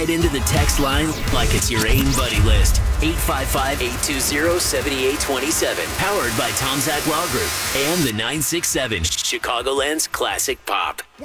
Head into the text line like it's your AIM buddy list. 855-820-7827. Powered by Tom Zach Law Group and the 967 Chicagoland's Classic Pop.